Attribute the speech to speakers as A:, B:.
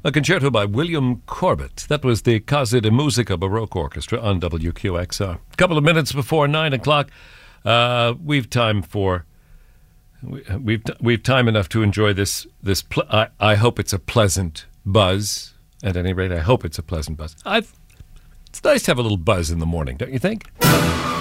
A: A concerto by William Corbett. That was the Casa de Musica Baroque Orchestra on WQXR. A couple of minutes before 9 o'clock, we've time enough to enjoy this. I hope it's a pleasant buzz. At any rate, I hope it's a pleasant buzz. It's nice to have a little buzz in the morning, don't you think?